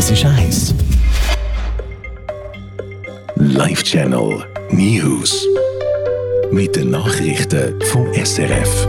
Es ist eins. Live-Channel News. Mit den Nachrichten vom SRF.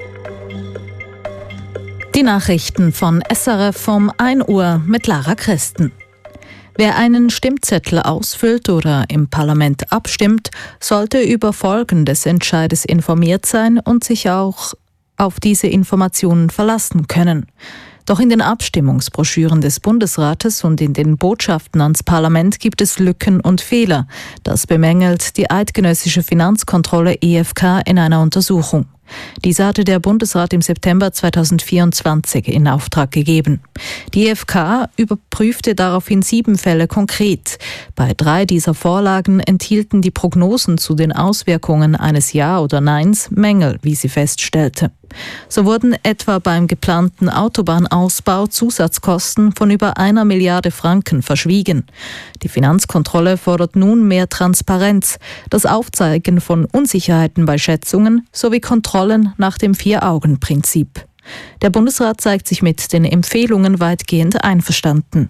Die Nachrichten von SRF um 1 Uhr mit Lara Christen. Wer einen Stimmzettel ausfüllt oder im Parlament abstimmt, sollte über Folgen des Entscheides informiert sein und sich auch auf diese Informationen verlassen können. Doch in den Abstimmungsbroschüren des Bundesrates und in den Botschaften ans Parlament gibt es Lücken und Fehler. Das bemängelt die Eidgenössische Finanzkontrolle EFK in einer Untersuchung. Diese hatte der Bundesrat im September 2024 in Auftrag gegeben. Die EFK überprüfte daraufhin 7 Fälle konkret. Bei 3 dieser Vorlagen enthielten die Prognosen zu den Auswirkungen eines Ja oder Neins Mängel, wie sie feststellte. So wurden etwa beim geplanten Autobahnausbau Zusatzkosten von über 1 Milliarde Franken verschwiegen. Die Finanzkontrolle fordert nun mehr Transparenz, das Aufzeigen von Unsicherheiten bei Schätzungen sowie Kontrollen nach dem 4-Augen-Prinzip. Der Bundesrat zeigt sich mit den Empfehlungen weitgehend einverstanden.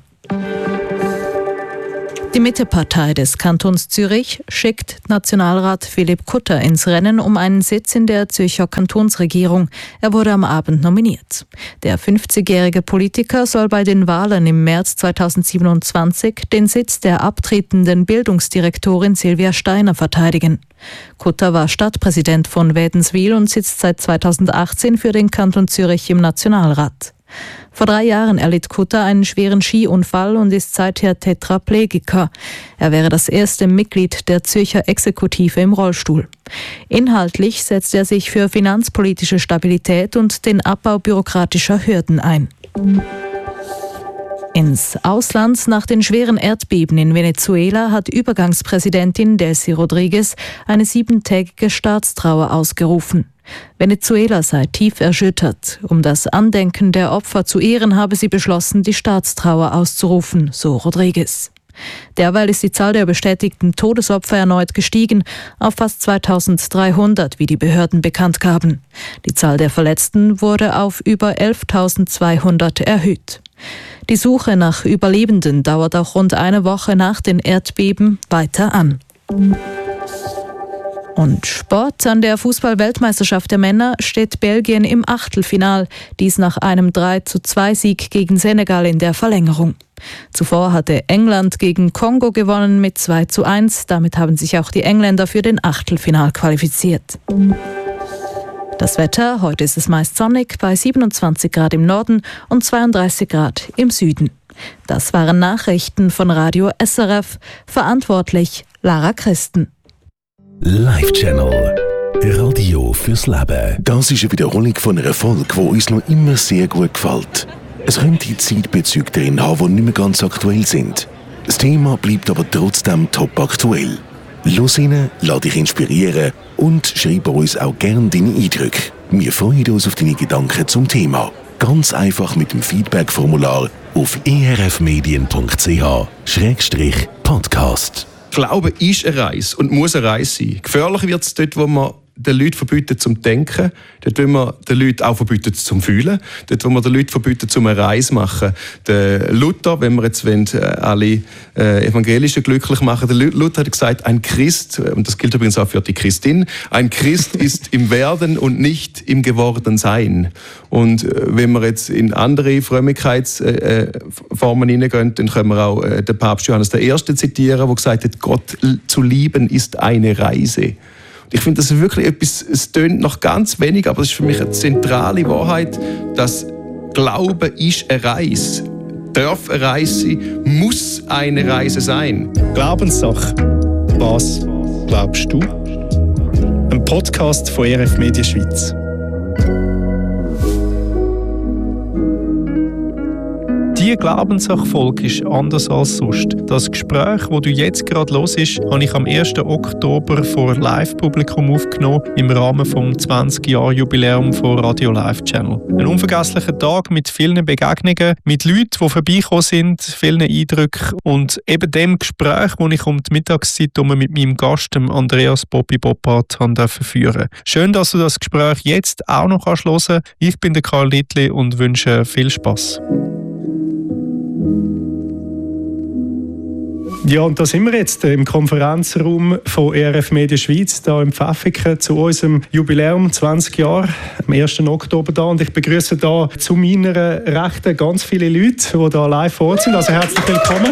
Die Mittepartei des Kantons Zürich schickt Nationalrat Philipp Kutter ins Rennen um einen Sitz in der Zürcher Kantonsregierung. Er wurde am Abend nominiert. Der 50-jährige Politiker soll bei den Wahlen im März 2027 den Sitz der abtretenden Bildungsdirektorin Silvia Steiner verteidigen. Kutter war Stadtpräsident von Wädenswil und sitzt seit 2018 für den Kanton Zürich im Nationalrat. Vor 3 Jahren erlitt Kutter einen schweren Skiunfall und ist seither Tetraplegiker. Er wäre das erste Mitglied der Zürcher Exekutive im Rollstuhl. Inhaltlich setzt er sich für finanzpolitische Stabilität und den Abbau bürokratischer Hürden ein. Ins Ausland. Nach den schweren Erdbeben in Venezuela hat Übergangspräsidentin Delcy Rodriguez eine 7-tägige Staatstrauer ausgerufen. Venezuela sei tief erschüttert. Um das Andenken der Opfer zu ehren, habe sie beschlossen, die Staatstrauer auszurufen, so Rodriguez. Derweil ist die Zahl der bestätigten Todesopfer erneut gestiegen auf fast 2300, wie die Behörden bekannt gaben. Die Zahl der Verletzten wurde auf über 11.200 erhöht. Die Suche nach Überlebenden dauert auch rund eine Woche nach den Erdbeben weiter an. Und Sport. An der Fußball-Weltmeisterschaft der Männer steht Belgien im Achtelfinal, dies nach einem 3:2-Sieg gegen Senegal in der Verlängerung. Zuvor hatte England gegen Kongo gewonnen mit 2:1, damit haben sich auch die Engländer für den Achtelfinal qualifiziert. Das Wetter, heute ist es meist sonnig bei 27 Grad im Norden und 32 Grad im Süden. Das waren Nachrichten von Radio SRF, verantwortlich Lara Christen. Live-Channel. Radio fürs Leben. Das ist eine Wiederholung von einer Folge, die uns noch immer sehr gut gefällt. Es könnte Zeitbezüge drin haben, die nicht mehr ganz aktuell sind. Das Thema bleibt aber trotzdem top aktuell. Los rein, lass dich inspirieren und schreib uns auch gerne deine Eindrücke. Wir freuen uns auf deine Gedanken zum Thema. Ganz einfach mit dem Feedback-Formular auf erfmedien.ch/podcast. Glaube ist eine Reise und muss eine Reise sein. Gefährlich wird es dort, wo man den Leuten verbietet zum Denken, dort, wo man den Leuten auch verbietet zum Fühlen, dort, wo man den Leuten verbietet zum eine Reise machen. Der Luther, wenn wir jetzt alle Evangelischen glücklich machen, der Luther hat gesagt, ein Christ, und das gilt übrigens auch für die Christin, ein Christ ist im Werden und nicht im Gewordensein. Und wenn wir jetzt in andere Frömmigkeitsformen hineingehen, dann können wir auch den Papst Johannes I. zitieren, der gesagt hat, Gott zu lieben ist eine Reise. Ich finde, das ist wirklich etwas, es tönt noch ganz wenig, aber es ist für mich eine zentrale Wahrheit, dass Glaube ist eine Reise. Darf eine Reise sein, muss eine Reise sein. Glaubenssache. Was glaubst du? Ein Podcast von RF Media Schweiz. Diese Glaubenssache-Folge ist anders als sonst. Das Gespräch, das du jetzt gerade hörst, habe ich am 1. Oktober vor Live-Publikum aufgenommen im Rahmen vom 20-Jahr-Jubiläum von Radio Live Channel. Ein unvergesslicher Tag mit vielen Begegnungen, mit Leuten, die vorbeigekommen sind, vielen Eindrücken und eben dem Gespräch, das ich um die Mittagszeit mit meinem Gast, dem Andreas Bobby Boppard, führen durfte. Schön, dass du das Gespräch jetzt auch noch hören kannst. Ich bin der Karl Littli und wünsche viel Spass. Ja, und da sind wir jetzt im Konferenzraum von ERF Media Schweiz, da im Pfäffiken, zu unserem Jubiläum 20 Jahre, am 1. Oktober da. Und ich begrüße da zu meiner Rechten ganz viele Leute, die da live vor Ort sind. Also herzlich willkommen.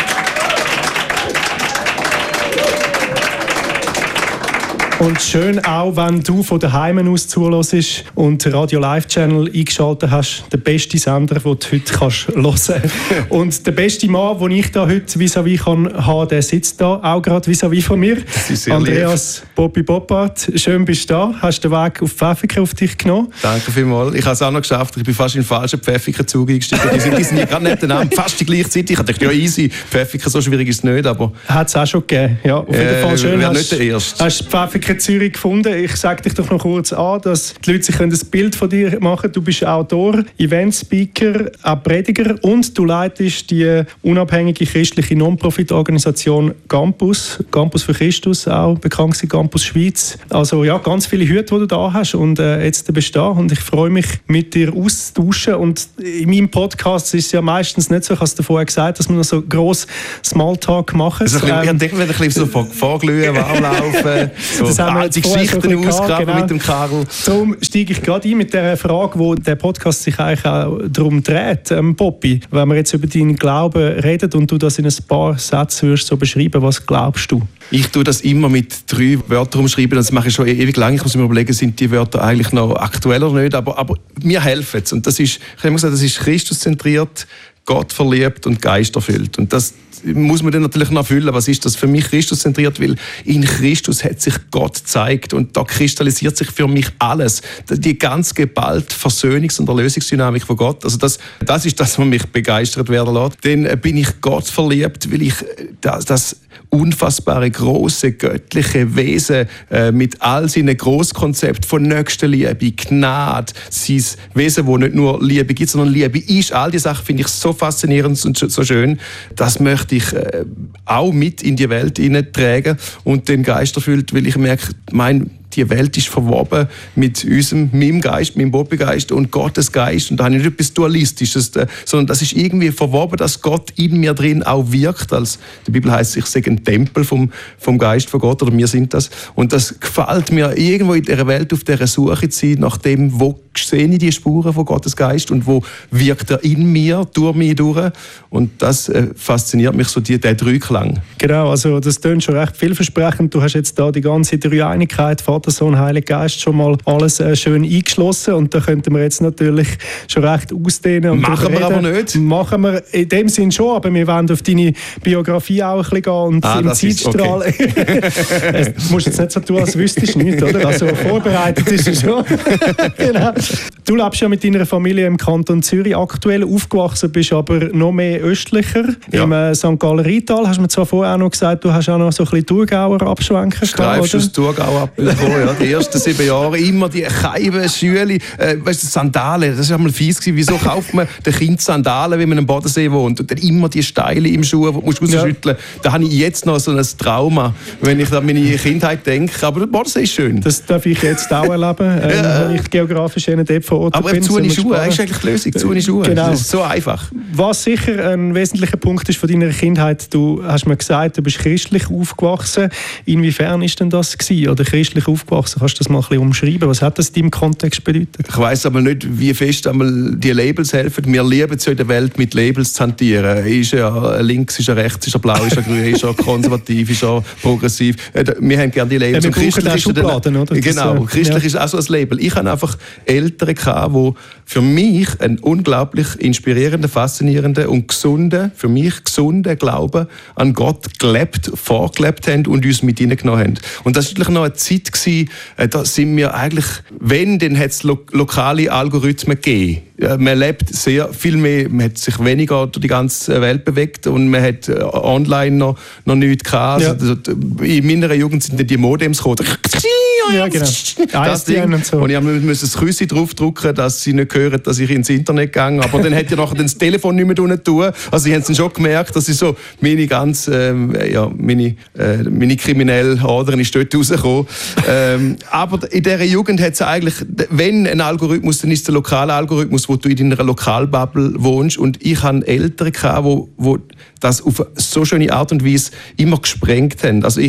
Und schön auch, wenn du von daheim aus zuhörst und den Radio Live Channel eingeschaltet hast, der beste Sender, den du heute hören kannst. Und der beste Mann, den ich da heute vis-à-vis haben kann, der sitzt da auch gerade vis-à-vis von mir. Andreas Bobby Boppard, schön bist du da. Hast den Weg auf Pfäffiken auf dich genommen? Danke vielmals. Ich habe es auch noch geschafft. Ich bin fast in den falschen Pfäffiken-Zug eingestiegen. Die sind ja gerade nebeneinander, fast die gleichzeitig. Ich dachte, ja easy, Pfäffiken, so schwierig ist es nicht. Hat es auch schon gegeben. Ja, auf jeden Fall schön. Wäre nicht der Erste. Hast Pfäffiken Zürich gefunden. Ich sage dich doch noch kurz an, dass die Leute sich ein Bild von dir machen können. Du bist Autor, Eventspeaker, auch Prediger und du leitest die unabhängige christliche Non-Profit-Organisation Campus für Christus, auch bekannt gewesen, Campus Schweiz. Also ja, ganz viele Hüte, die du da hast und jetzt bist du da und ich freue mich, mit dir auszutauschen. Und in meinem Podcast ist es ja meistens nicht so, ich habe es dir vorher gesagt, dass wir noch so gross Smalltalk machen. Also ich denke, wir werden ein bisschen so vorglühen, warm laufen. So. Das haben wir die Geschichten ausgraben genau. Mit dem Karl. Darum steige ich gerade ein mit der Frage, wo der Podcast sich eigentlich auch darum dreht, Poppy. Wenn wir jetzt über deinen Glauben reden und du das in ein paar Sätzen würdest so beschreiben, was glaubst du? Ich tue das immer mit 3 Wörtern umschreiben. Das mache ich schon ewig lang. Ich muss mir überlegen, sind die Wörter eigentlich noch aktuell oder nicht. Aber mir helfen es. Und das ist, ich habe immer gesagt, das ist Christuszentriert, Gott verliebt und Geist erfüllt. Und das muss man dann natürlich noch erfüllen. Was ist das für mich Christuszentriert? Weil in Christus hat sich Gott gezeigt und da kristallisiert sich für mich alles. Die ganz geballte Versöhnungs- und Erlösungsdynamik von Gott. Also das ist das, was mich begeistert werden lässt. Dann bin ich Gott verliebt, weil ich das unfassbare, große, göttliche Wesen mit all seinen Großkonzepten von Nächstenliebe, Gnade, sein Wesen, wo nicht nur Liebe gibt, sondern Liebe ist. All diese Sachen finde ich so faszinierend und so schön. Das möchte ich auch mit in die Welt hineintragen und den Geist erfüllt, weil ich merke, die Welt ist verwoben mit meinem Geist, meinem Bobby-Geist und Gottes Geist. Und da habe ich nicht etwas Dualistisches, sondern das ist irgendwie verwoben, dass Gott in mir drin auch wirkt. Als die Bibel heißt, ich sage ein Tempel vom Geist von Gott, oder wir sind das. Und das gefällt mir, irgendwo in dieser Welt auf dieser Suche zu sein, nach dem, wo sehe ich die Spuren von Gottes Geist und wo wirkt er in mir, durch mich durch. Und das fasziniert mich so, der Dreiklang. Genau, also das klingt schon recht vielversprechend. Du hast jetzt da die ganze Dreieinigkeit, Vater, Sohn, Heiliger Geist schon mal alles schön eingeschlossen und da könnten wir jetzt natürlich schon recht ausdehnen. Und machen wir aber nicht. Machen wir in dem Sinn schon, aber wir wollen auf deine Biografie auch ein bisschen gehen und im Zeitstrahl. Okay. Du musst jetzt nicht so tun, als wüsstest du nicht, oder? Also vorbereitet ist es schon. Genau. Du lebst ja mit deiner Familie im Kanton Zürich aktuell, aufgewachsen bist aber noch mehr östlicher, im St. Galler Rheintal. Hast du mir zwar vorher auch noch gesagt, du hast auch noch so ein bisschen Thurgauer Abschwenken gehabt, oder? Thurgau abbekommen, ja. Die ersten 7 Jahre immer die Scheiben, Schüle, Sandalen. Das war einmal fies gewesen. Wieso kauft man den Kind Sandalen, wenn man am Bodensee wohnt? Und dann immer die Steile im Schuh, die musst du rausschütteln. Da habe ich jetzt noch so ein Trauma, wenn ich an meine Kindheit denke. Aber der Bodensee ist schön. Das darf ich jetzt auch erleben, wenn ich geografisch dort vor Ort bin. Aber zu Schuhe, das ist eigentlich die Lösung. Zu Schuhe. Genau. Das ist so einfach. Was sicher ein wesentlicher Punkt ist von deiner Kindheit, du hast mir gesagt, du bist christlich aufgewachsen. Inwiefern ist denn das gewesen? Oder christlich aufgewachsen? Kannst du das mal ein bisschen umschreiben? Was hat das in deinem Kontext bedeutet? Ich weiss aber nicht, wie fest die Labels helfen. Wir lieben es ja in der Welt, mit Labels zu hantieren. Ist er links, ist er rechts, ist er blau, ist er grün, ist er konservativ, ist er progressiv. Wir haben gerne die Labels. Ja, wir brauchen auch Schubladen, oder? Genau, christlich ist auch so ein Label. Ich hatte einfach Eltern, die für mich einen unglaublich inspirierenden, faszinierenden und gesunden Glauben an Gott vorgelebt haben und uns mit hineingenommen haben. Und das war natürlich noch eine Zeit gewesen, da sind wir eigentlich, wenn, dann hat es lokale Algorithmen gegeben. Man lebt sehr viel mehr, man hat sich weniger durch die ganze Welt bewegt und man hat online noch nichts gehabt. Ja. Also, in meiner Jugend sind dann die Modems gekommen. Ja, genau. Das Ding. Und so. Und ich musste ein Küsschen draufdrücken, dass sie nicht hören, dass ich ins Internet gehe. Aber dann hat ja nachher das Telefon nicht mehr tun. Also sie haben es schon gemerkt, dass ich so meine kriminelle Adern ist dort rausgekommen. Aber in dieser Jugend hat es eigentlich, wenn ein Algorithmus, dann ist es der lokale Algorithmus, wo du in deiner Lokalbubble wohnst. Und ich hatte Eltern, die das auf so schöne Art und Weise immer gesprengt haben. Also ich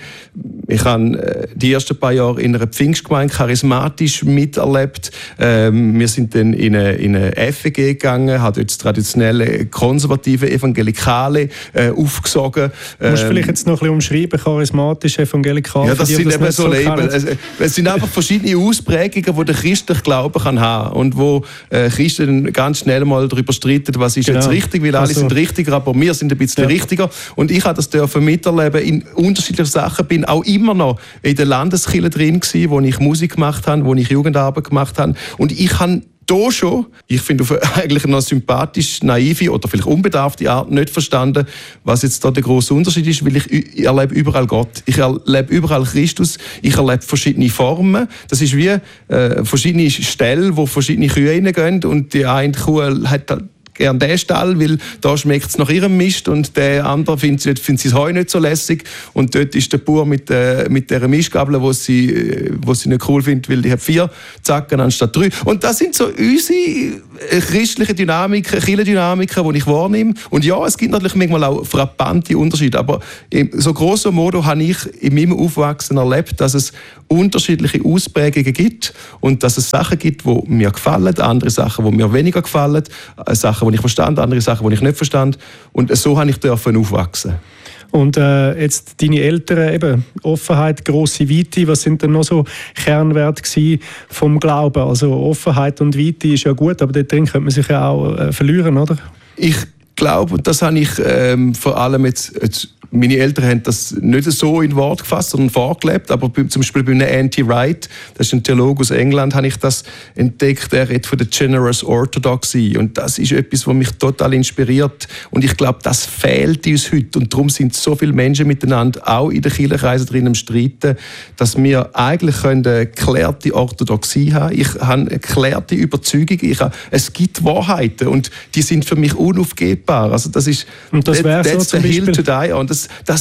habe die ersten paar Jahre in einer Pfingstgemeinde charismatisch miterlebt. Wir sind dann in eine FEG gegangen, haben dort das traditionelle konservative Evangelikale aufgesogen. Du musst vielleicht jetzt noch ein bisschen umschreiben, charismatisch, evangelikal. Ja, das sind eben so Label. Es sind einfach verschiedene Ausprägungen, die der christliche Glaube kann haben und wo Christen ganz schnell mal darüber streiten, was ist jetzt richtig, weil alle sind richtiger, aber wir sind ein bisschen richtiger. Und ich durfte das miterleben in unterschiedlichen Sachen. Bin auch immer noch in der Landeskirche drin gewesen, wo ich Musik gemacht habe, wo ich Jugendarbeit gemacht habe. Und ich habe da schon, ich finde auf eigentlich eine sympathisch, naive oder vielleicht unbedarfte Art nicht verstanden, was jetzt da der grosse Unterschied ist, weil ich erlebe überall Gott. Ich erlebe überall Christus. Ich erlebe verschiedene Formen. Das ist wie verschiedene Ställe, wo verschiedene Kühe reingehen und die eine Kuh hat gern den Stall, weil da schmeckt es nach ihrem Mist und der andere findet sie das Heu nicht so lässig und dort ist der Bauer mit dieser Mistgabel, wo sie nicht cool findet, weil die hat 4 Zacken anstatt 3. Und das sind so unsere christliche Dynamiken, Kirchendynamiken, die ich wahrnehme. Und ja, es gibt natürlich manchmal auch frappante Unterschiede, aber so grosso modo habe ich in meinem Aufwachsen erlebt, dass es unterschiedliche Ausprägungen gibt und dass es Sachen gibt, die mir gefallen, andere Sachen, die mir weniger gefallen, Sachen, die ich verstand, andere Sachen, die ich nicht verstand. Und so habe ich aufwachsen. Und jetzt deine Eltern, eben Offenheit, grosse Weite, was sind denn noch so Kernwerte vom Glauben? Also Offenheit und Weite ist ja gut, aber dort drin könnte man sich ja auch verlieren, oder? Ich glaube, und das habe ich vor allem jetzt meine Eltern haben das nicht so in Wort gefasst, sondern vorgelebt. Aber zum Beispiel bei einem N.T. Wright, das ist ein Theologe aus England, habe ich das entdeckt. Er redet von der Generous Orthodoxy. Und das ist etwas, was mich total inspiriert. Und ich glaube, das fehlt uns heute. Und darum sind so viele Menschen miteinander, auch in den Kirchenkreisen drin, am Streiten, dass wir eigentlich eine geklärte Orthodoxie haben. Ich habe eine geklärte Überzeugung. Es gibt Wahrheiten und die sind für mich unaufgebbar. Also das ist that's the hill to die on.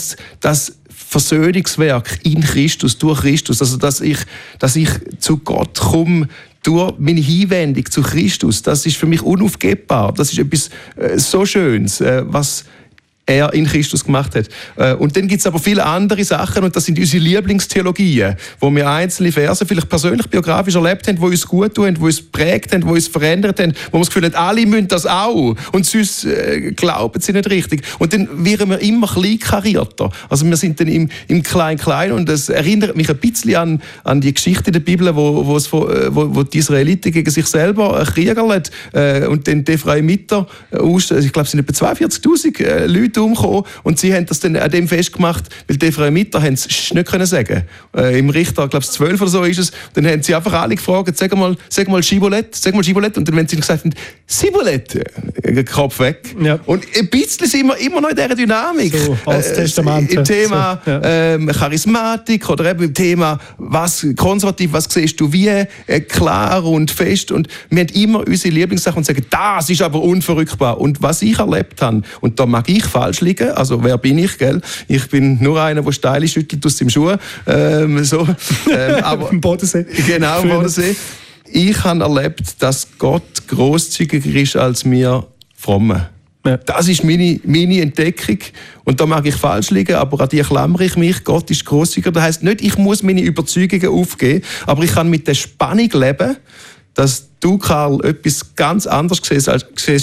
Das Versöhnungswerk in Christus, durch Christus, also dass ich zu Gott komme, durch meine Hinwendung zu Christus, das ist für mich unaufgebbar. Das ist etwas so Schönes, was er in Christus gemacht hat. Und dann gibt es aber viele andere Sachen und das sind unsere Lieblingstheologien, wo wir einzelne Verse vielleicht persönlich biografisch erlebt haben, die uns gut tun, die uns prägt haben, die uns verändert haben, wo wir das Gefühl haben, alle müssen das auch und sonst glauben sie nicht richtig. Und dann werden wir immer kleinkarierter. Also wir sind dann im Klein-Klein und das erinnert mich ein bisschen an die Geschichte der Bibel, wo die Israeliten gegen sich selber kriegerlen und dann die Ephraimiter, ich glaube es sind etwa 42'000 Leute umgekommen und sie haben das dann an dem festgemacht, weil die Ephraimiter haben es nicht können sagen. Im Richter, ich glaube 12 oder so ist es, dann haben sie einfach alle gefragt, sag mal Schibolett, und dann, wenn sie gesagt haben, Sibolett, Kopf weg. Ja. Und ein bisschen sind wir immer noch in dieser Dynamik. So, als Testament. Im Thema so, ja. Charismatik oder eben im Thema konservativ, was siehst du wie, klar und fest. Und wir haben immer unsere Lieblingssachen und sagen, das ist aber unverrückbar. Und was ich erlebt habe, und da mag ich falsch liegen, also wer bin ich, gell? Ich bin nur einer, der Steine schüttelt aus dem Schuh. Aber im Bodensee. Genau, im Bodensee. Ich habe erlebt, dass Gott grosszügiger ist als wir Frommen. Ja. Das ist meine Entdeckung. Und da mag ich falsch liegen, aber an die klammere ich mich. Gott ist grosszügiger. Das heisst nicht, ich muss meine Überzeugungen aufgeben, aber ich kann mit der Spannung leben, dass du, Karl, etwas ganz anderes siehst als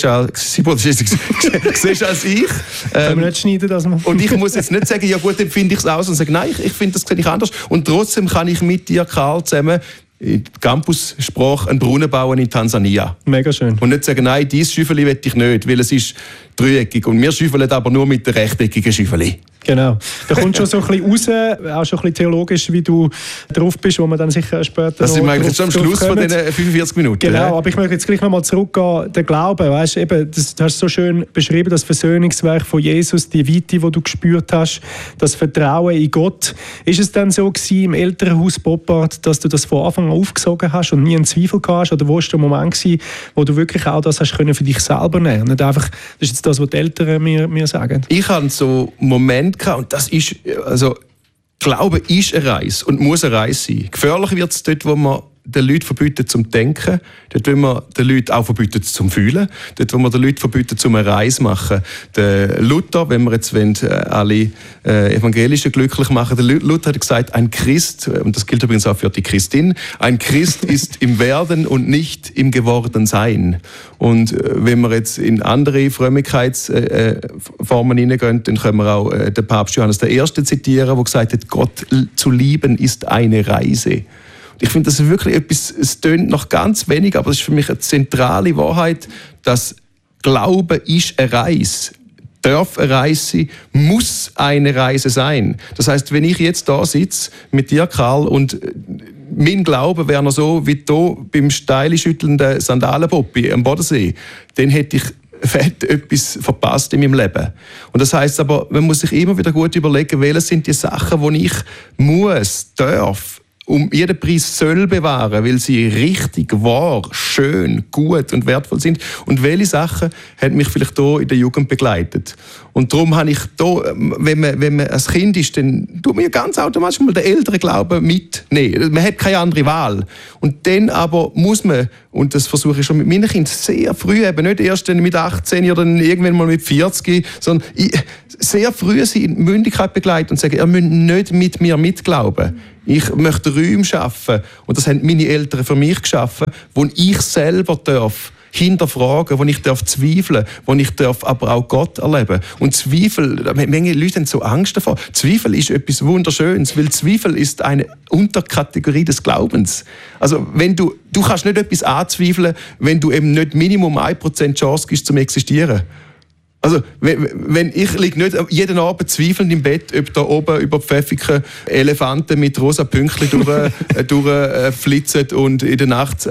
ich. Können wir nicht schneiden, dass man... Und ich muss jetzt nicht sagen, ja gut, dann finde ich es aus und sage, nein, ich finde das sehe ich anders. Und trotzdem kann ich mit dir, Karl, zusammen in Campus-Sprache einen Brunnen bauen in Tansania. Mega schön. Und nicht sagen, nein, dieses Schäufeli will ich nicht, weil es ist dreieckig. Und wir schäufeln aber nur mit der rechteckigen Schäufeli. Genau. Da kommt schon so ein bisschen raus, auch schon ein bisschen theologisch, wie du drauf bist, wo man dann sicher später das sind wir eigentlich jetzt schon am Schluss von diesen 45 Minuten. Genau, aber ich möchte jetzt gleich nochmal zurückgehen, der Glaube, weißt, eben, du hast so schön beschrieben, das Versöhnungswerk von Jesus, die Weite, die du gespürt hast, das Vertrauen in Gott. Ist es dann so gewesen, im Elternhaus Boppard, dass du das von Anfang an aufgesogen hast und nie einen Zweifel gehabt hast, oder wo war der Moment gewesen, wo du wirklich auch das hast können für dich selber nehmen? Nicht einfach, das ist jetzt das, was die Eltern mir sagen. Ich hatte so Momente gehabt, und das ist, also Glaube ist eine Reise und muss eine Reise sein. Gefährlich wird es dort, wo man den Leuten verbieten zum Denken, dort wollen wir den Leuten auch verbieten zum Fühlen, dort wollen wir den Leuten verbieten zum eine Reise machen. Der Luther, wenn wir jetzt alle Evangelischen glücklich machen, der Luther hat gesagt, ein Christ, und das gilt übrigens auch für die Christin, ein Christ ist im Werden und nicht im Gewordensein. Und wenn wir jetzt in andere Frömmigkeitsformen hineingehen, dann können wir auch den Papst Johannes I. zitieren, der gesagt hat, Gott zu lieben ist eine Reise. Ich finde, das ist wirklich etwas, es tönt noch ganz wenig, aber es ist für mich eine zentrale Wahrheit, dass Glaube ist eine Reise. Darf eine Reise sein, muss eine Reise sein. Das heisst, wenn ich jetzt da sitze mit dir, Karl, und mein Glaube wäre noch so wie hier beim steil schüttelnden Sandalenpoppi am Bodensee, dann hätte ich etwas verpasst in meinem Leben. Und das heisst aber, man muss sich immer wieder gut überlegen, welche sind die Sachen, die ich darf, um jeden Preis soll bewahren, weil sie richtig, wahr, schön, gut und wertvoll sind. Und welche Sachen haben mich vielleicht hier in der Jugend begleitet. Und darum habe ich hier, wenn man als Kind ist, dann tut man ganz automatisch mal den älteren Glauben mitnehmen. Man hat keine andere Wahl. Und dann aber muss man, und das versuche ich schon mit meinen Kindern sehr früh, eben nicht erst mit 18 oder dann irgendwann mal mit 40, sondern sehr früh sie in die Mündigkeit begleiten und sagen, ihr müsst nicht mit mir mitglauben. Ich möchte Räume schaffen, und das haben meine Eltern für mich geschaffen, wo ich selber darf hinterfragen, wo ich darf zweifeln, wo ich darf aber auch Gott erleben. Und Zweifel, manche Leute haben so Angst davor. Zweifel ist etwas Wunderschönes, weil Zweifel ist eine Unterkategorie des Glaubens. Also wenn du kannst nicht etwas anzweifeln, wenn du eben nicht Minimum 1% Chance gibst zum Existieren. Also, wenn ich liege nicht jeden Abend zweifelnd im Bett, ob da oben über Pfäffiken Elefanten mit rosa Pünktchen durchflitzen und in der Nacht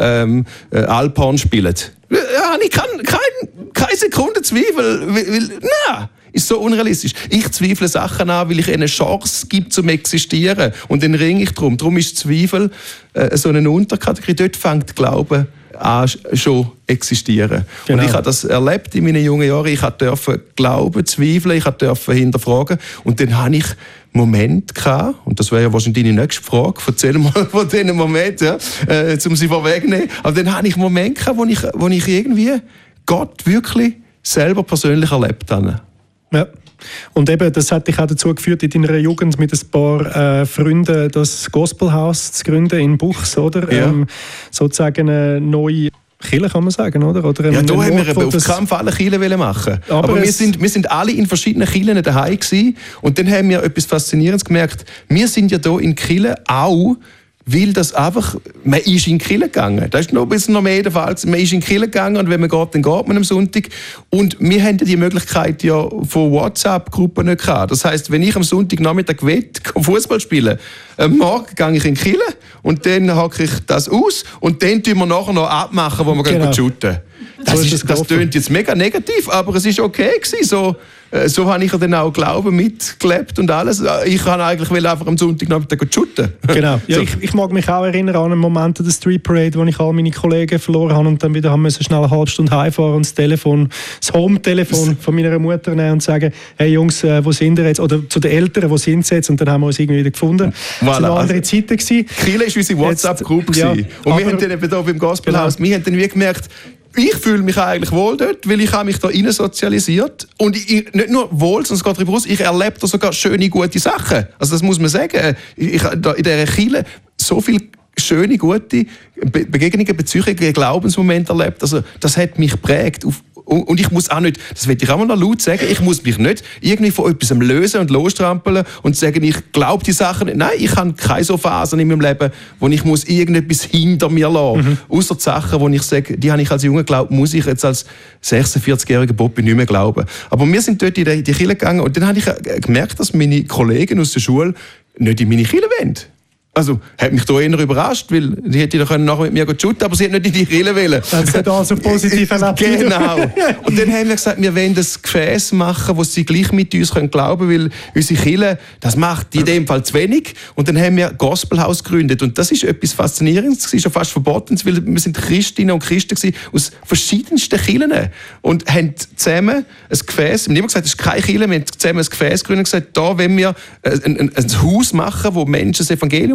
Alphorn spielen. Ja, ich kann keine Sekunde zweifeln, nein, ist so unrealistisch. Ich zweifle Sachen an, weil ich ihnen eine Chance gibt zum Existieren. Und dann ringe ich drum. Darum ist Zweifel so eine Unterkategorie. Dort fängt Glauben an schon existieren. Genau. Und ich habe das erlebt in meinen jungen Jahren. Ich durfte glauben, zweifeln, ich durfte hinterfragen. Und dann hatte ich Momente gehabt, und das wäre ja wahrscheinlich deine nächste Frage, erzähl mal von diesen Momenten, um sie vorwegzunehmen. Aber dann hatte ich Momente gehabt, wo ich irgendwie Gott wirklich selber persönlich erlebt habe. Ja. Und eben, das hat dich auch dazu geführt, in deiner Jugend mit ein paar Freunden das Gospelhaus zu gründen in Buchs, oder? Ja. Sozusagen eine neue Kirche, kann man sagen, oder? Ja, da haben wir auf keinen Fall eine Kirche machen. Aber wir sind alle in verschiedenen Kirchen daheim gewesen. Und dann haben wir etwas Faszinierendes gemerkt. Wir sind ja hier in Kirche auch, weil das einfach, man ist in die Kirche gegangen. Das ist noch ein bisschen mehr der Fall. Man ist in die Kirche gegangen und wenn man geht, dann geht man am Sonntag. Und wir haben die Möglichkeit ja von WhatsApp-Gruppen nicht gehabt. Das heisst, wenn ich am Sonntagnachmittag Fußball spielen will, morgen gehe ich in die Kirche und dann hacke ich das aus und dann tun wir nachher noch abmachen, wo wir gehen shooten. Das tönt jetzt mega negativ, aber es war okay gewesen. So habe ich dann auch Glauben mitgelebt und alles. Ich kann eigentlich einfach am Sonntagnachmittag shooten. Genau. Ja, so. Ich mag mich auch erinnern an einen Moment der Street Parade, wo ich all meine Kollegen verloren habe und dann wieder haben müssen schnell eine halbe Stunde heimfahren und das Home-Telefon von meiner Mutter nehmen und sagen, hey Jungs, wo sind ihr jetzt? Oder zu den Eltern, wo sind sie jetzt? Und dann haben wir uns irgendwie wieder gefunden. Das waren andere Zeiten gewesen. Kirche war unsere WhatsApp-Gruppe. Ja, und wir haben dann eben hier beim Gospelhaus, wir haben dann wie gemerkt, ich fühle mich eigentlich wohl dort, weil ich habe mich da rein sozialisiert. Und ich, nicht nur wohl, sondern es geht darüber aus, ich erlebe da sogar schöne, gute Sachen. Also das muss man sagen. Ich habe da in dieser Kirche so viele schöne, gute Begegnungen, Beziehungen, Glaubensmomente erlebt. Also das hat mich geprägt. Und ich muss auch nicht, das will ich auch mal noch laut sagen, ich muss mich nicht irgendwie von etwas lösen und losstrampeln und sagen, ich glaube die Sachen nicht. Nein, ich habe keine so Phasen in meinem Leben, wo ich muss irgendetwas hinter mir lassen muss. Ausser die Sachen, wo ich sage, die habe ich als Junge geglaubt, muss ich jetzt als 46-jähriger Bobby nicht mehr glauben. Aber wir sind dort in die Kirche gegangen und dann habe ich gemerkt, dass meine Kollegen aus der Schule nicht in meine Kirche wollen. Also, hat mich da eher überrascht, weil die hätte nachher mit mir shooten, aber sie hat nicht in die Kirche wollen. Das hat also positiv erlebt. Genau. Und dann haben wir gesagt, wir wollen das Gefäß machen, wo sie gleich mit uns glauben können, weil unsere Kirche, das macht in dem Fall zu wenig. Und dann haben wir Gospelhaus gegründet. Und das ist etwas Faszinierendes, das ist schon fast verboten, weil wir sind Christinnen und Christen aus verschiedensten Kirchen und haben zusammen ein Gefäß, wir haben immer gesagt, das ist keine Kirche, wir haben zusammen ein Gefäß gegründet und gesagt, da wollen wir ein Haus machen, wo Menschen das Evangelium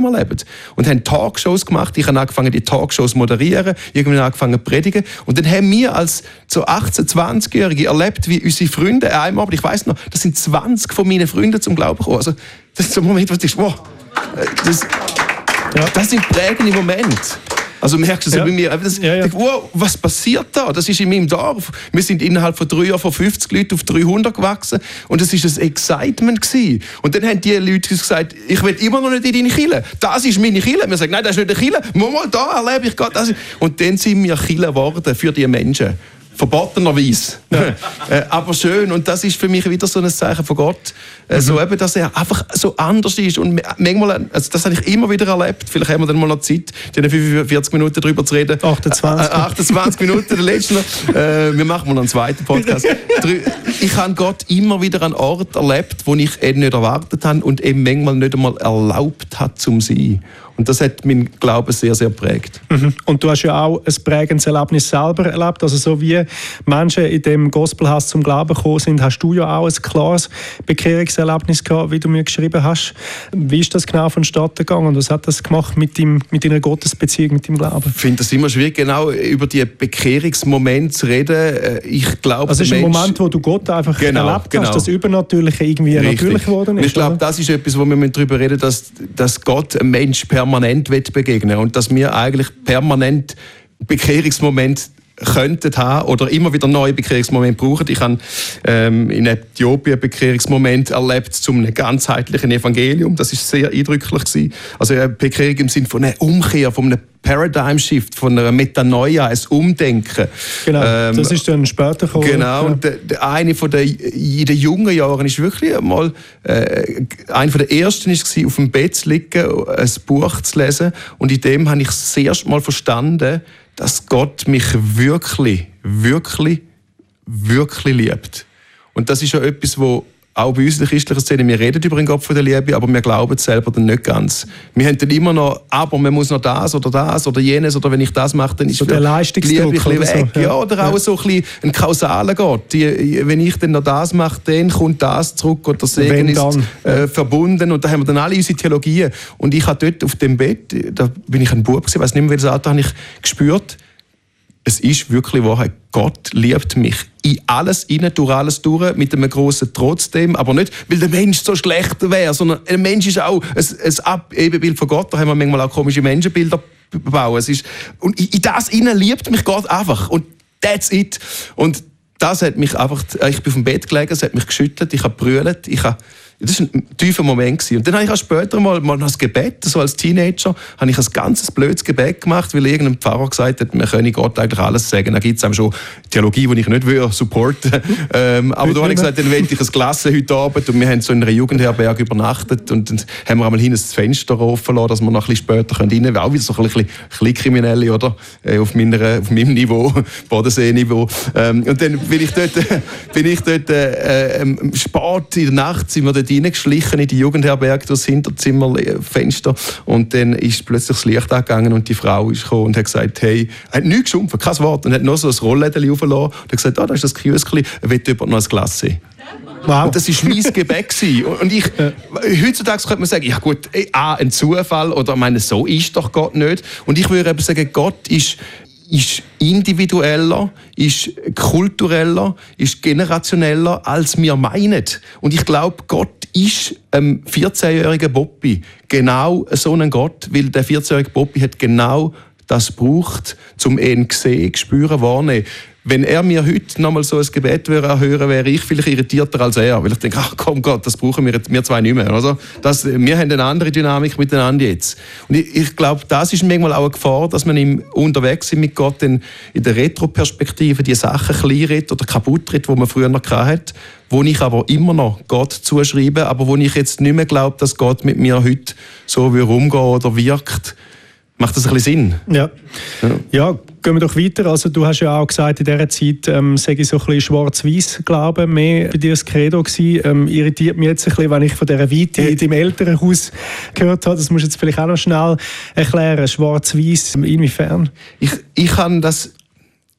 erleben. Und haben Talkshows gemacht. Ich habe angefangen, die Talkshows moderieren, irgendwann angefangen zu predigen. Und dann haben wir als so 18-, 20-Jährige erlebt, wie unsere Freunde einmal, aber ich weiss noch, das sind 20 von meinen Freunden zum Glauben gekommen. Also, das ist so ein Moment, wo du denkst, wow, das sind prägende Momente. Also merkst du so bei mir, wow, was passiert da? Das ist in meinem Dorf. Wir sind innerhalb von 3 Jahren von 50 Leuten auf 300 gewachsen und es war ein Excitement gewesen. Und dann haben die Leute gesagt, ich will immer noch nicht in deine Kirche. Das ist meine Kirche. Wir sagen, nein, das ist nicht eine Kirche. Mal da erlebe ich Gott. Und dann sind wir Kirche geworden für die Menschen. Verbotenerweise. Aber schön. Und das ist für mich wieder so ein Zeichen von Gott. So eben, dass er einfach so anders ist. Und manchmal, also das habe ich immer wieder erlebt. Vielleicht haben wir dann mal noch Zeit, in 45 Minuten darüber zu reden. 28 Minuten, der letzte noch. Wir machen mal noch einen zweiten Podcast. Ich habe Gott immer wieder an Ort erlebt, wo ich eben nicht erwartet habe und eben manchmal nicht einmal erlaubt hat, zum sein. Und das hat meinen Glauben sehr, sehr geprägt. Und du hast ja auch ein prägendes Erlebnis selber erlebt. Also so wie Menschen in dem Gospelhaus zum Glauben gekommen sind, hast du ja auch ein klares Bekehrungserlebnis gehabt, wie du mir geschrieben hast. Wie ist das genau vonstatten gegangen und was hat das gemacht mit deiner Gottesbeziehung, mit deinem Glauben? Ich finde das immer schwierig, genau über die Bekehrungsmomente zu reden. Ich glaube, also es ist ein Moment, wo du Gott einfach erlebt hast, das Übernatürliche irgendwie natürlich geworden ist. Ich glaube, das ist etwas, wo wir darüber reden müssen, dass Gott einem Menschen permanent begegnen und dass wir eigentlich permanent Bekehrungsmomente könnten haben oder immer wieder neue Bekehrungsmomente brauchen. Ich habe in Äthiopien einen Bekehrungsmoment erlebt zu einem ganzheitlichen Evangelium. Das war sehr eindrücklich gewesen. Also eine Bekehrung im Sinne von einer Umkehr, von einem Paradigm-Shift, von einer Metanoia, ein Umdenken. Genau, das ist dann später gekommen. Genau, und eine von in den jungen Jahren ist wirklich einmal einer der ersten war, auf dem Bett zu liegen, ein Buch zu lesen. Und in dem habe ich das erste Mal verstanden, dass Gott mich wirklich, wirklich, wirklich liebt. Und das ist ja etwas, wo auch bei uns in der christlichen Szene, wir reden über den Gott von der Liebe, aber wir glauben es selber dann nicht ganz. Wir haben dann immer noch, aber man muss noch das oder jenes, oder wenn ich das mache, dann ist so der Leistungsdruck die Liebe ein bisschen weg. So. Ja, oder auch so ein bisschen ein kausaler Gott. Wenn ich dann noch das mache, dann kommt das zurück und der Segen ist verbunden. Und da haben wir dann alle unsere Theologien. Und ich habe dort auf dem Bett, da bin ich ein Bub gewesen, ich weiss nicht mehr, welches Alter, habe ich gespürt, es ist wirklich Wahrheit. Gott liebt mich in alles rein, durch alles durch, mit einem grossen Trotzdem, aber nicht, weil der Mensch so schlecht wäre, sondern ein Mensch ist auch ein Ebenbild von Gott. Da haben wir manchmal auch komische Menschenbilder bauen. Und in das rein liebt mich Gott einfach. Und that's it. Und das hat mich einfach, ich bin auf dem Bett gelegen, es hat mich geschüttelt, ich habe gebrüllt, das war ein tiefer Moment gewesen. Und dann habe ich auch später mal das Gebet, so als Teenager, habe ich ein ganzes blödes Gebet gemacht, weil irgendein Pfarrer gesagt hat, man könne Gott eigentlich alles sagen. Da gibt es schon Theologie, die ich nicht will, supporten. Aber da habe ich gesagt, dann will ich ein Glas heute Abend. Und wir haben so in einer Jugendherberge übernachtet. Und dann haben wir einmal hin das Fenster offen lassen, dass wir noch ein bisschen später rein können. Auch wieder so ein bisschen Kriminelle, oder? Auf meinem Niveau, Bodensee-Niveau. Und dann bin ich dort spät in der Nacht, sind wir dort reingeschlichen in die Jugendherberge durchs Hinterzimmerfenster und dann ist plötzlich das Licht angegangen und die Frau ist gekommen und hat gesagt, hey, er hat nichts geschumpft, kein Wort, und hat noch so ein Rolllädchen aufgelassen und hat gesagt, da ist das Kioskli, will jemand noch ein Glas sehen? Wow. Und das war mein Gebet. Und heutzutage könnte man sagen, ja gut, ein Zufall oder ich meine, so ist doch Gott nicht. Und ich würde eben sagen, Gott ist individueller, ist kultureller, ist generationeller, als wir meinen. Und ich glaube, Gott ist 14-jähriger Bobby genau so ein Gott, weil der 14-jährige Bobby hat genau das gebraucht, um ihn sehen, spüren, wahrnehmen. Wenn er mir heute noch mal so ein Gebet hören würde, wäre ich vielleicht irritierter als er. Weil ich denke, ach komm Gott, das brauchen wir zwei nicht mehr. Also, wir haben eine andere Dynamik miteinander jetzt. Und ich glaube, das ist manchmal auch eine Gefahr, dass man unterwegs ist mit Gott in der Retroperspektive die Sachen kleinredet oder kaputt redet, die man früher noch hatte, wo ich aber immer noch Gott zuschreibe, aber wo ich jetzt nicht mehr glaube, dass Gott mit mir heute so umgehen oder wirkt. Macht das ein bisschen Sinn? Ja, gehen wir doch weiter. Also du hast ja auch gesagt, in dieser Zeit sage ich so ein bisschen Schwarz-Weiß-Glauben mehr bei dir das Credo gewesen. Irritiert mich jetzt ein bisschen, wenn ich von dieser Weite in deinem Elternhaus gehört habe. Das musst du jetzt vielleicht auch noch schnell erklären. Schwarz-Weiß, inwiefern? Ich habe das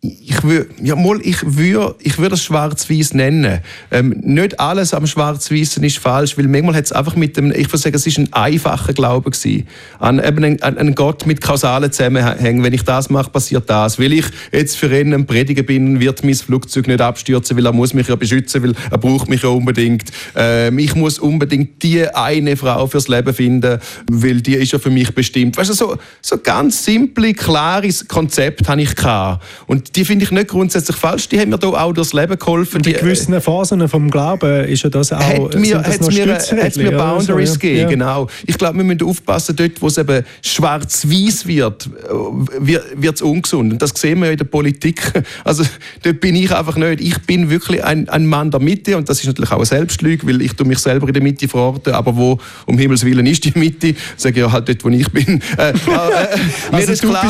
ich würde das Schwarz-Weiß nennen. Nicht alles am Schwarz-Weißen ist falsch, weil manchmal hat es einfach ich würde sagen, es ist ein einfacher Glaube gewesen. An einen Gott mit kausalen Zusammenhängen. Wenn ich das mache, passiert das. Weil ich jetzt für ihn ein Prediger bin, wird mein Flugzeug nicht abstürzen, weil er muss mich ja beschützen, weil er braucht mich ja unbedingt. Ich muss unbedingt die eine Frau fürs Leben finden, weil die ist ja für mich bestimmt. Weißt du, so ganz simple, klares Konzept habe ich gehabt. Und die finde ich nicht grundsätzlich falsch, die haben mir da auch durchs Leben geholfen. Und in gewissen Phasen vom Glauben ist ja das auch... Hat mir Boundaries gegeben, ja. Genau. Ich glaube, wir müssen aufpassen, dort, wo es eben schwarz-weiß wird es ungesund. Und das sehen wir ja in der Politik. Also dort bin ich einfach nicht. Ich bin wirklich ein Mann der Mitte und das ist natürlich auch eine Selbstlüge, weil ich mich selber in der Mitte verorte, aber wo um Himmels Willen ist die Mitte? Sage ich ja halt dort, wo ich bin. Mir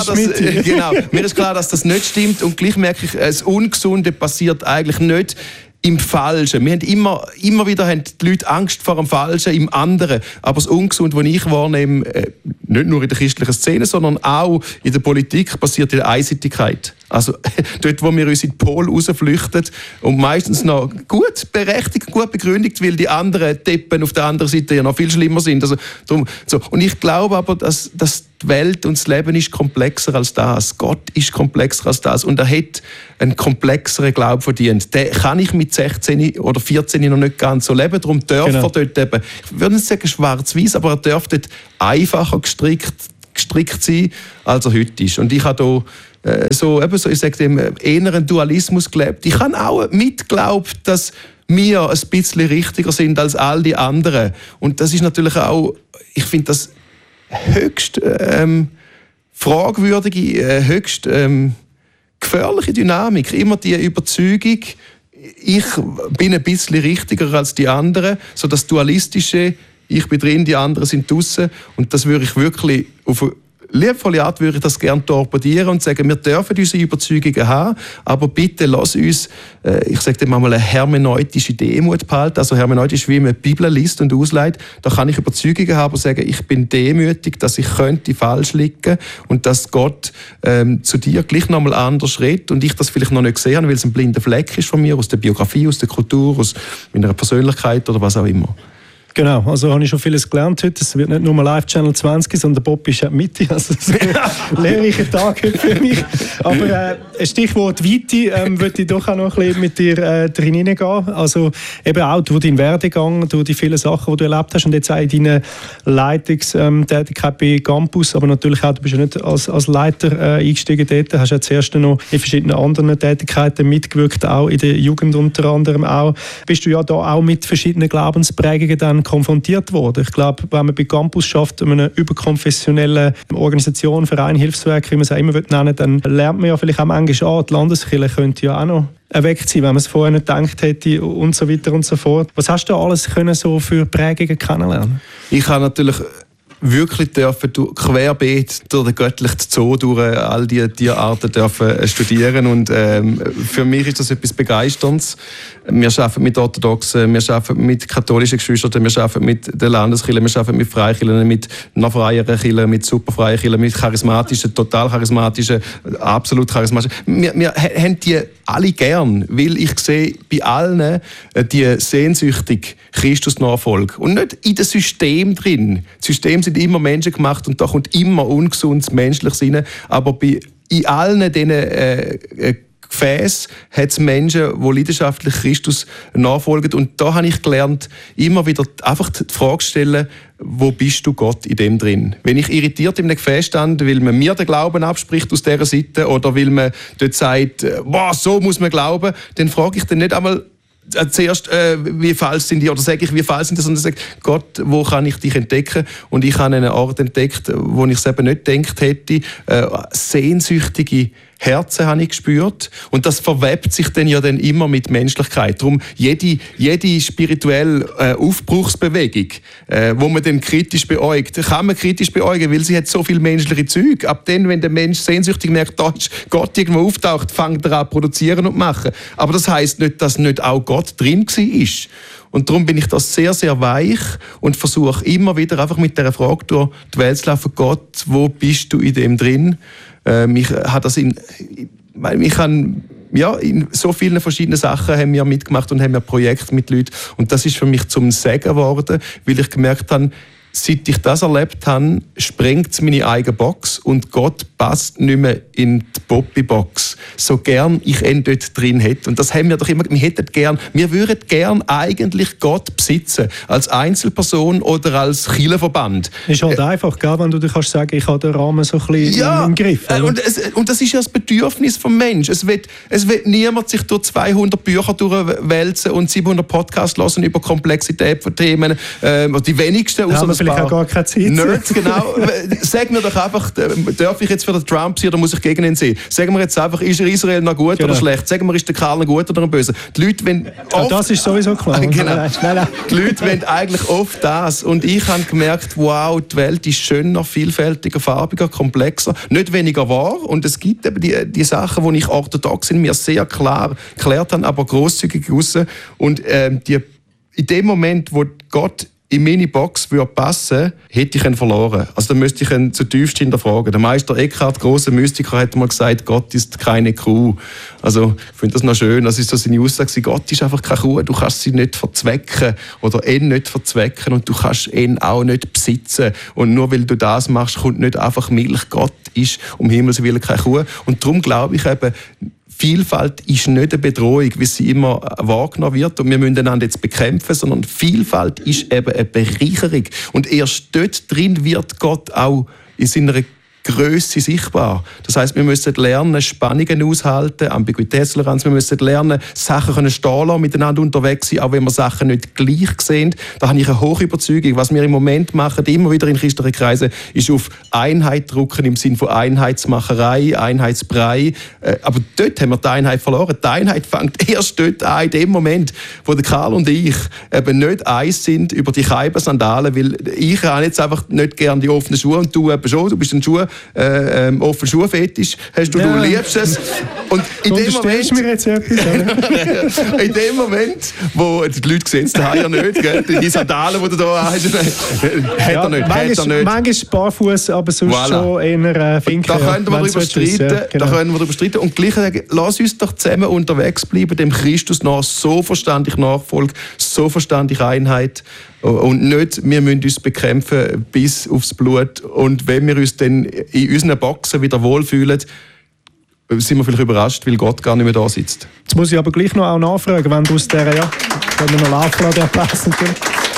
ist klar, dass das nicht stimmt. Und gleich merke ich, das Ungesunde passiert eigentlich nicht im Falschen. Wir haben immer wieder die Leute Angst vor dem Falschen im anderen. Aber das Ungesunde, das ich wahrnehme, nicht nur in der christlichen Szene, sondern auch in der Politik, passiert in der Einseitigkeit. Also dort, wo wir uns in den Pol rausflüchten und meistens noch gut berechtigt, gut begründet, weil die anderen Deppen auf der anderen Seite ja noch viel schlimmer sind. Also, Und ich glaube aber, dass die Welt und das Leben ist komplexer als das. Gott ist komplexer als das. Und er hat einen komplexeren Glauben verdient. Den kann ich mit 16 oder 14 noch nicht ganz so leben. Darum darf er dort eben, ich würde nicht sagen schwarz-weiß, aber er darf dort einfacher gestrickt sein, als er heute ist. Und ich habe da ich sage dem, eher einen Dualismus gelebt. Ich habe auch mitgeglaubt, dass wir ein bisschen richtiger sind als all die anderen. Und das ist natürlich auch, ich finde das höchst fragwürdige, höchst gefährliche Dynamik. Immer die Überzeugung, ich bin ein bisschen richtiger als die anderen, so das Dualistische, ich bin drin, die anderen sind draussen. Und das würde ich wirklich auf eine liebevolle Art würde ich das gerne torpedieren und sagen, wir dürfen unsere Überzeugungen haben, aber bitte lass uns, ich sage dem mal, eine hermeneutische Demut behalten. Also hermeneutisch, wie man die Bibel liest und auslegt. Da kann ich Überzeugungen haben und sagen, ich bin demütig, dass ich könnte falsch liegen und dass Gott zu dir gleich nochmal anders redet und ich das vielleicht noch nicht gesehen habe, weil es ein blinder Fleck ist von mir, aus der Biografie, aus der Kultur, aus meiner Persönlichkeit oder was auch immer. Genau, also habe ich schon vieles gelernt heute. Es wird nicht nur Live Channel 20, sondern Bob ist in der Mitte. Also das ist ein lehrreicher Tag heute für mich. Aber ein Stichwort Weite würde ich doch auch noch ein bisschen mit dir drin hineingehen. Also eben auch durch deinen Werdegang, durch die vielen Sachen, die du erlebt hast und jetzt auch in deine Leitungstätigkeit bei Campus, aber natürlich auch, du bist ja nicht als Leiter eingestiegen dort, hast ja zuerst noch in verschiedenen anderen Tätigkeiten mitgewirkt, auch in der Jugend unter anderem auch. Bist du ja da auch mit verschiedenen Glaubensprägungen dann konfrontiert worden. Ich glaube, wenn man bei Campus schafft, eine überkonfessionelle Organisation, Verein, Hilfswerk, wie man es auch immer nennen will, dann lernt man ja vielleicht auch manchmal die Landeskirche könnte ja auch noch weg sein, wenn man es vorher nicht gedacht hätte und so weiter und so fort. Was hast du alles können so für Prägungen kennenlernen? Ich habe natürlich wirklich dürfen querbeet durch den göttlichen Zoo durch all diese Tierarten dürfen studieren und für mich ist das etwas Begeisterndes. Wir arbeiten mit Orthodoxen, wir arbeiten mit katholischen Geschwistern, wir arbeiten mit der Landeskirche, wir arbeiten mit Freikirchen, mit noch freieren Kirchen, mit superfreien Kirchen, mit charismatischen, total charismatischen, absolut charismatischen. Wir haben die alle gern, weil ich sehe bei allen die sehnsüchtig Christusnachfolge und nicht in dem System drin. Das System sind immer Menschen gemacht und da kommt immer ungesundes Menschliches rein, aber in allen diesen Gefäß hat es Menschen, die leidenschaftlich Christus nachfolgen. Und da habe ich gelernt, immer wieder einfach die Frage stellen, wo bist du Gott in dem drin? Wenn ich irritiert in einem Gefäß stand, weil man mir den Glauben abspricht aus dieser Seite oder weil man dort sagt, boah, so muss man glauben, dann frage ich dann nicht einmal zuerst, wie falsch sind die, oder sage ich, wie falsch sind die, sondern sage, Gott, wo kann ich dich entdecken? Und ich habe einen Ort entdeckt, wo ich es eben nicht gedacht hätte, sehnsüchtige Herzen habe ich gespürt und das verwebt sich dann ja dann immer mit Menschlichkeit. Darum jede spirituelle Aufbruchsbewegung, wo man dann kritisch beäugt, kann man kritisch beäugen, weil sie hat so viel menschliche Züge. Ab dann, wenn der Mensch sehnsüchtig merkt, da ist Gott irgendwo auftaucht, fängt er an produzieren und machen. Aber das heisst nicht, dass nicht auch Gott drin war. Und darum bin ich da sehr, sehr weich und versuche immer wieder einfach mit dieser Frage durch die Welt zu laufen, Gott, wo bist du in dem drin? Ich habe das ich kann in so vielen verschiedenen Sachen haben wir mitgemacht und haben wir Projekte mit Leuten. Und das ist für mich zum Segen geworden, weil ich gemerkt habe, seit ich das erlebt habe, sprengt es meine eigene Box und Gott passt nicht mehr in die Poppy-Box. So gern ich ihn dort drin hätte. Und das haben wir doch immer, wir würden gern eigentlich Gott besitzen. Als Einzelperson oder als Kirchenverband. Ist halt einfach, gell, wenn du dir kannst sagen, ich habe den Rahmen so ein bisschen im Griff. Und das ist ja das Bedürfnis des Menschen. Es wird niemand sich durch 200 Bücher durchwälzen und 700 Podcasts hören über Komplexität von Themen. Die wenigsten aus vielleicht auch gar keine Zeit. Nerds, genau. Sag mir doch einfach, darf ich jetzt für den Trump sein oder muss ich gegen ihn sehen? Sagen wir jetzt einfach, ist Israel noch gut oder schlecht? Sagen wir, ist der Karl noch gut oder noch böse? Die Leute wollen oft, das ist sowieso klar. Genau. Die Leute wollen eigentlich oft das. Und ich habe gemerkt, wow, die Welt ist schöner, vielfältiger, farbiger, komplexer, nicht weniger wahr. Und es gibt eben die Sachen, die ich orthodox in mir sehr klar geklärt habe, aber grosszügig raus. Und in dem Moment, wo Gott in meine Box würde passen, hätte ich ihn verloren. Also dann müsste ich ihn zutiefst hinterfragen. Der Meister Eckhart, grosser Mystiker, hat mal gesagt, Gott ist keine Kuh. Also ich finde das noch schön. Das ist so seine Aussage, Gott ist einfach keine Kuh. Du kannst sie nicht verzwecken oder ihn nicht verzwecken und du kannst ihn auch nicht besitzen. Und nur weil du das machst, kommt nicht einfach Milch. Gott ist um Himmels Willen keine Kuh. Und darum glaube ich eben, Vielfalt ist nicht eine Bedrohung, wie sie immer wahrgenommen wird und wir müssen einander jetzt bekämpfen, sondern Vielfalt ist eben eine Bereicherung. Und erst dort drin wird Gott auch in seiner Grösse sichtbar. Das heisst, wir müssen lernen, Spannungen aushalten, Ambiguitätstoleranz, wir müssen lernen, Sachen können stehen lassen, miteinander unterwegs sein, auch wenn wir Sachen nicht gleich sehen. Da habe ich eine hohe Überzeugung. Was wir im Moment machen, immer wieder in christlichen Kreisen, ist auf Einheit drucken im Sinne von Einheitsmacherei, Einheitsbrei. Aber dort haben wir die Einheit verloren. Die Einheit fängt erst dort an, in dem Moment, wo der Karl und ich eben nicht eins sind über die Keiben-Sandalen, weil ich habe jetzt einfach nicht gerne die offenen Schuhe und du eben schon, du bist ein Schuh offen Schuhfetisch hast du liebst es. Und in dem Moment, mir jetzt etwas, in dem Moment, wo die Leute sehen es ja nicht, gell? Die Sandalen, die du da hast, hat er nicht. Manchmal barfuß, aber sonst schon eher Finken. Da können wir darüber streiten. Und gleich sagen, lass uns doch zusammen unterwegs bleiben, dem Christus nach, so verstand ich Nachfolge, so verstand ich Einheit. Und nicht, wir müssen uns bekämpfen bis aufs Blut. Und wenn wir uns dann in unseren Boxen wieder wohlfühlen, sind wir vielleicht überrascht, weil Gott gar nicht mehr da sitzt. Jetzt muss ich aber gleich noch auch nachfragen, wenn du aus dieser, wenn wir noch laufen lassen, der Platz natürlich.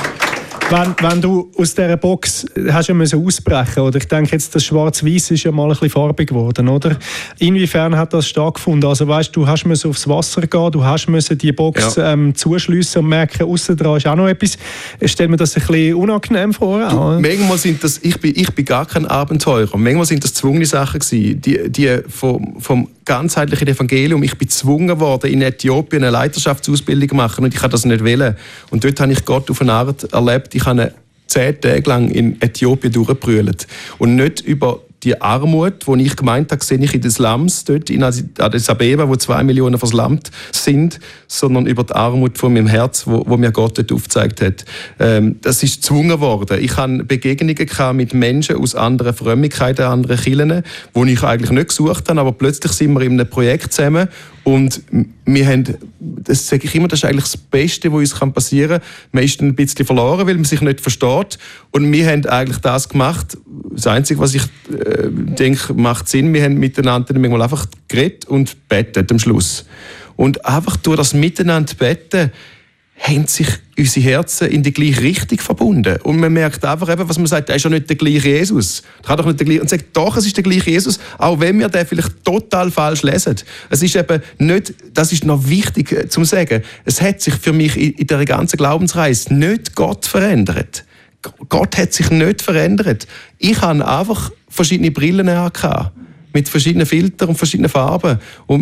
Wenn du aus dieser Box hast ja müssen ausbrechen, oder ich denke jetzt, das Schwarz-Weiß ist ja mal ein bisschen farbig geworden, oder? Inwiefern hat das stattgefunden? Also weißt, du hast müssen aufs Wasser gehen, du hast müssen die Box zuschliessen und merken, aussen dran ist auch noch etwas. Stell mir das ein bisschen unangenehm vor. Manchmal sind das, ich bin gar kein Abenteurer. Manchmal sind das gezwungene Sachen gewesen, die vom ganzheitlichen Evangelium. Ich bin gezwungen worden, in Äthiopien eine Leiterschaftsausbildung zu machen und ich habe das nicht wollen. Und dort habe ich Gott auf eine Art erlebt. Ich habe 10 Tage lang in Äthiopien durchgebrüllt. Und nicht über die Armut, die ich gemeint habe, sehe ich in den Slums, dort in Addis Abeba, wo 2 Millionen verslammt sind, sondern über die Armut von meinem Herz, wo mir Gott dort aufgezeigt hat. Das ist gezwungen worden. Ich hatte Begegnungen mit Menschen aus anderen Frömmigkeiten, anderen Kirchen, die ich eigentlich nicht gesucht habe, aber plötzlich sind wir in einem Projekt zusammen und wir haben, das sage ich immer, das ist eigentlich das Beste, was uns passieren kann. Man ist ein bisschen verloren, weil man sich nicht versteht. Und wir haben eigentlich das gemacht. Das Einzige, was ich denke, macht Sinn. Wir haben miteinander manchmal einfach geredet und bettet am Schluss. Und einfach durch das Miteinander beten haben sich unsere Herzen in die gleiche Richtung verbunden. Und man merkt einfach, eben, was man sagt, er ist ja nicht der gleiche Jesus. Er kann doch nicht der gleiche, und sagt, doch, es ist der gleiche Jesus, auch wenn wir den vielleicht total falsch lesen. Es ist eben nicht, das ist noch wichtig zu sagen, es hat sich für mich in der ganzen Glaubensreise nicht Gott verändert. Gott hat sich nicht verändert. Ich habe einfach verschiedene Brillen angehabt, mit verschiedenen Filtern und verschiedenen Farben.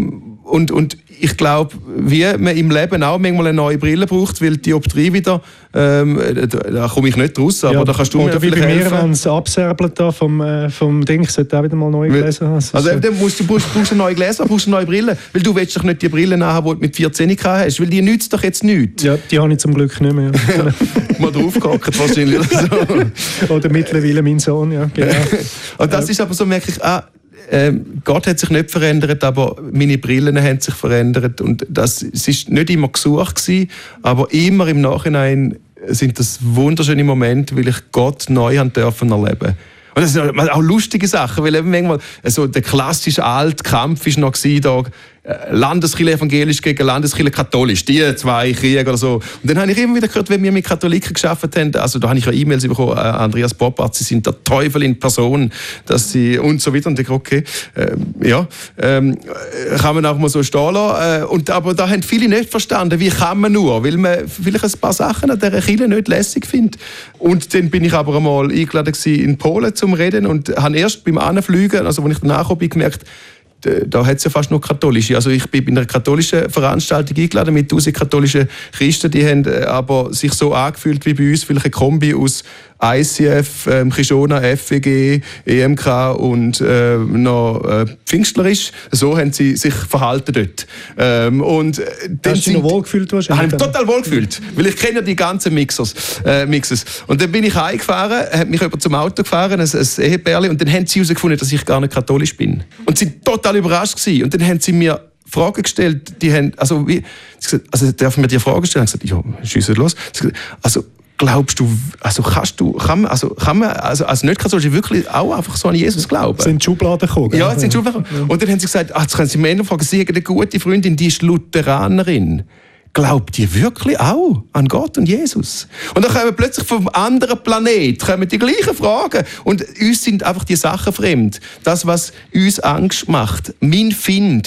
Und ich glaube, wie man im Leben auch manchmal eine neue Brille braucht, weil die Dioptrie wieder, da komme ich nicht raus, aber da kannst du mir vielleicht helfen. Oder wie bei mir, wenn es absärbelt da vom Ding, ich sollte auch wieder mal neue Gläser haben. Also dann brauchst du neue Gläser, brauchst eine neue Brille, weil du willst doch nicht die Brille haben, die du mit 14 hast, weil die nützt doch jetzt nichts. Ja, die habe ich zum Glück nicht mehr. Mal draufgehackt wahrscheinlich. Oder mittlerweile mein Sohn, ja, genau. Und das ist aber so, merke ich, Gott hat sich nicht verändert, aber meine Brillen haben sich verändert. Und es war nicht immer gesucht gewesen, aber immer im Nachhinein sind das wunderschöne Momente, weil ich Gott neu erleben durfte. Und das sind auch lustige Sachen, weil eben manchmal so der klassische alte Kampf war noch da, Landeskirche evangelisch gegen Landeskirche katholisch, die zwei Kriege oder so. Und dann habe ich immer wieder gehört, wenn wir mit Katholiken gearbeitet haben, also da habe ich ja E-Mails bekommen, Andreas Poppart, sie sind der Teufel in Person, dass sie und so weiter. Und ich dachte, okay, kann man auch mal so stehen lassen. Aber da haben viele nicht verstanden, wie kann man nur, weil man vielleicht ein paar Sachen an dieser Kirche nicht lässig findet. Und dann bin ich aber einmal eingeladen in Polen zum Reden und habe erst beim Anfliegen, also als ich danach bin, gemerkt, da hat es ja fast nur katholische. Also ich bin bei einer katholischen Veranstaltung eingeladen mit 1000 katholischen Christen, die haben aber sich so angefühlt wie bei uns, vielleicht eine Kombi aus ICF, Kishona, FWG, EMK und noch pfingstlerisch. So haben sie sich verhalten dort. Und dann hast du dich noch wohlgefühlt wahrscheinlich? Ich habe mich total wohlgefühlt, weil ich kenne ja die ganzen Mixes. Und dann bin ich heimgefahren, habe mich jemand zum Auto gefahren, ein Ehepärchen, und dann haben sie herausgefunden, dass ich gar nicht katholisch bin. Und sie waren total überrascht gewesen. Und dann haben sie mir Fragen gestellt, die haben, also darf mir die Fragen stellen? Ich habe gesagt, ja, schiessen los. Also glaubst du, kann man als Nicht-Katholisch wirklich auch einfach so an Jesus glauben? Sind Schubladen gekommen? Ja, sind Schubladen gekommen. Und dann haben sie gesagt, jetzt können sie mir fragen, sie haben eine gute Freundin, die ist Lutheranerin. Glaubt ihr wirklich auch an Gott und Jesus? Und dann kommen plötzlich vom anderen Planet die gleichen Fragen. Und uns sind einfach die Sachen fremd. Das, was uns Angst macht. Mein Find,